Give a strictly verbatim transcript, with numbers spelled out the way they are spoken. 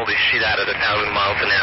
the shit out at a thousand miles an